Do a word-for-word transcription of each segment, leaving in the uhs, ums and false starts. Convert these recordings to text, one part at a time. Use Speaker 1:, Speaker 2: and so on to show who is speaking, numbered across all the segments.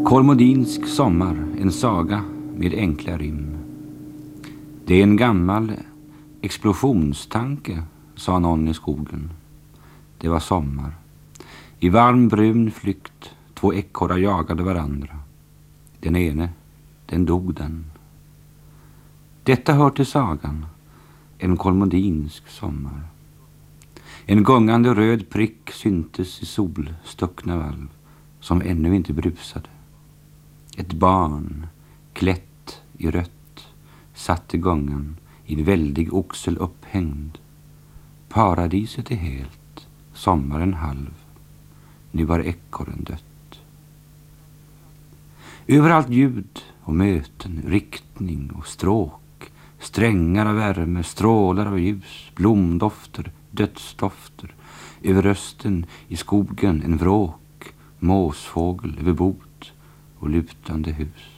Speaker 1: Kolmodinsk sommar, en saga med enkla rim. Det är en gammal explosionstanke, sa någon i skogen. Det var sommar. I varm brun flykt, två ekorrar jagade varandra. Den ene, den dog den. Detta hör till sagan, en kolmodinsk sommar. En gungande röd prick syntes i solstuckna valv, som ännu inte brusade. Ett barn, klätt i rött, satt i gången i en väldig oxel upphängd. Paradiset är helt, sommaren halv. Nu var ekorren dött. Överallt ljud och möten, riktning och stråk, strängar av värme, strålar av ljus, blomdofter, dödsdofter. Över rösten i skogen en vråk, måsfågel över bot och lutande hus.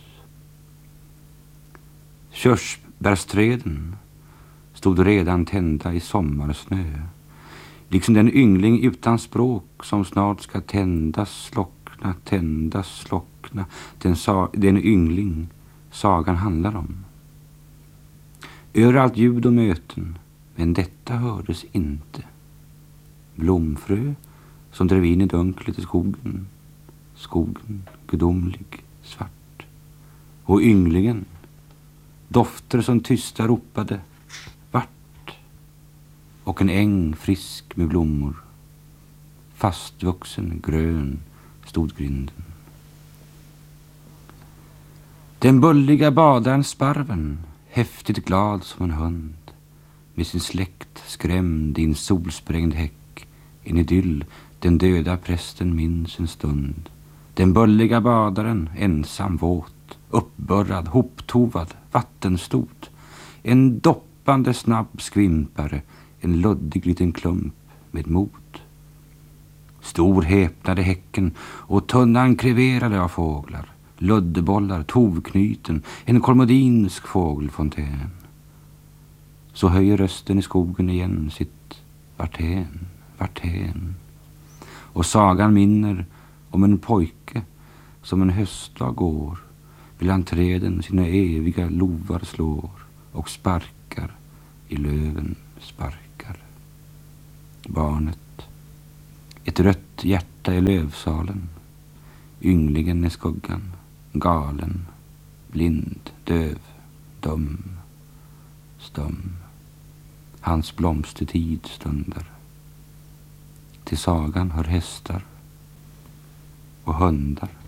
Speaker 1: Körsbärsträden stod redan tända i sommarsnö, liksom den yngling utan språk som snart ska tändas, slockna, tändas, slockna. Den, sa, den yngling sagan handlar om. Överallt ljud och möten, men detta hördes inte. Blomfrö som drev in i dunklet i skogen, skogen gudomlig, svart. Och ynglingen, dofter som tysta ropade, vart? Och en äng frisk med blommor, fastvuxen, grön, stod grinden. Den bulliga badaren Sparven, häftigt glad som en hund, med sin släkt skrämd i en solsprängd häck, en idyll den döda prästen minns en stund. Den bulliga badaren, ensam våt, uppburrad, hoptovad, vattenstod. En doppande snabb skvimpare, en luddig liten klump med mod. Stor häpnade häcken och tunnan kreverade av fåglar, luddebollar, tovknyten, en kolmodinsk fågelfontän. Så höjer rösten i skogen igen sitt vartän, vartän. Och sagan minner om en pojke som en höstdag går, mellan träden sina eviga lovar slår och sparkar i löven sparkar. Barnet, ett rött hjärta i lövsalen, ynglingen i skuggan, galen, blind, döv, dum, stum. Hans blomstertid stundar. Till sagan hör hästar och hundar.